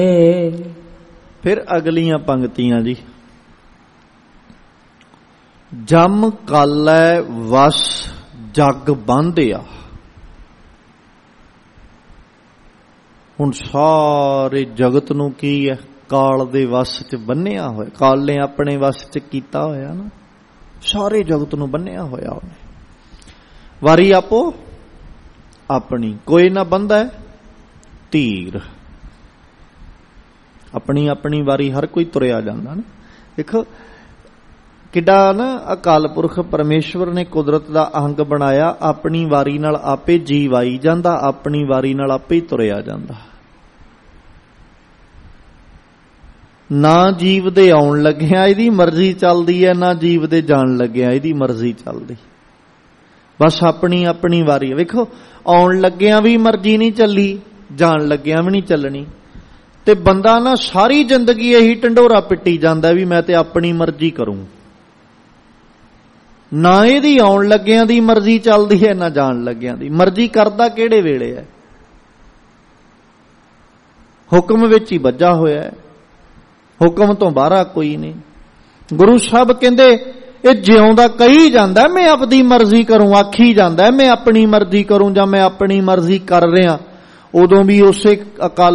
ਫਿਰ ਅਗਲੀਆਂ ਪੰਗਤੀਆਂ ਜੀ। ਜਮ ਕਾਲੈ ਵਸ ਜਗ ਬੰਧਿਆ। ਹੁਣ ਸਾਰੇ ਜਗਤ ਨੂੰ ਕੀ ਹੈ? ਕਾਲ ਦੇ ਵਸ ਚ ਬੰਨਿਆ ਹੋਇਆ। ਕਾਲ ਨੇ ਆਪਣੇ ਵਸ ਚ ਕੀਤਾ ਹੋਇਆ ਨਾ, ਸਾਰੇ ਜਗਤ ਨੂੰ ਬੰਨਿਆ ਹੋਇਆ ਉਹਨੇ। ਵਾਰੀ ਆਪੋ ਆਪਣੀ, ਕੋਈ ਨਾ ਬੰਧੈ ਧੀਰ। ਆਪਣੀ ਆਪਣੀ ਵਾਰੀ ਹਰ ਕੋਈ ਤੁਰਿਆ ਜਾਂਦਾ ਨਾ। ਦੇਖੋ ਕਿੱਡਾ ਨਾ ਅਕਾਲ ਪੁਰਖ ਪਰਮੇਸ਼ਵਰ ਨੇ ਕੁਦਰਤ ਦਾ ਅੰਗ ਬਣਾਇਆ। ਆਪਣੀ ਵਾਰੀ ਨਾਲ ਆਪੇ ਜੀਵ ਆਈ ਜਾਂਦਾ, ਆਪਣੀ ਵਾਰੀ ਨਾਲ ਆਪੇ ਹੀ ਤੁਰਿਆ ਜਾਂਦਾ। ਨਾ ਜੀਵ ਦੇ ਆਉਣ ਲੱਗਿਆ ਇਹਦੀ ਮਰਜ਼ੀ ਚੱਲਦੀ ਹੈ, ਨਾ ਜੀਵ ਦੇ ਜਾਣ ਲੱਗਿਆ ਇਹਦੀ ਮਰਜ਼ੀ ਚੱਲਦੀ। ਬਸ ਆਪਣੀ ਆਪਣੀ ਵਾਰੀ। ਵੇਖੋ ਆਉਣ ਲੱਗਿਆ ਵੀ ਮਰਜ਼ੀ ਨਹੀਂ ਚੱਲੀ, ਜਾਣ ਲੱਗਿਆ ਵੀ ਨਹੀਂ ਚੱਲਣੀ। ਤੇ ਬੰਦਾ ਨਾ ਸਾਰੀ ਜ਼ਿੰਦਗੀ ਇਹੀ ਢੰਡੋਰਾ ਪਿੱਟੀ ਜਾਂਦਾ ਵੀ ਮੈਂ ਤੇ ਆਪਣੀ ਮਰਜ਼ੀ ਕਰੂੰ। ਨਾ ਇਹਦੀ ਆਉਣ ਲੱਗਿਆਂ ਦੀ ਮਰਜ਼ੀ ਚੱਲਦੀ ਹੈ, ਨਾ ਜਾਣ ਲੱਗਿਆਂ ਦੀ। ਮਰਜ਼ੀ ਕਰਦਾ ਕਿਹੜੇ ਵੇਲੇ ਹੈ? ਹੁਕਮ ਵਿੱਚ ਹੀ ਵੱਜਾ ਹੋਇਆ ਹੈ, ਹੁਕਮ ਤੋਂ ਬਾਹਰ ਕੋਈ ਨਹੀਂ। ਗੁਰੂ ਸਾਹਿਬ ਕਹਿੰਦੇ ਇਹ ਜਿਉਂਦਾ ਕਹੀ ਜਾਂਦਾ ਮੈਂ ਆਪਣੀ ਮਰਜ਼ੀ ਕਰੂੰ, ਆਖੀ ਜਾਂਦਾ ਮੈਂ ਆਪਣੀ ਮਰਜ਼ੀ ਕਰੂੰ ਜਾਂ ਮੈਂ ਆਪਣੀ ਮਰਜ਼ੀ ਕਰ ਰਿਹਾ, ਉਦੋਂ ਵੀ ਉਸੇ ਅਕਾਲ